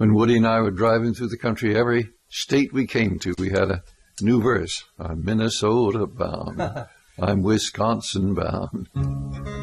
When Woody and I were driving through the country, every state we came to, we had a new verse. I'm Minnesota bound. I'm Wisconsin bound.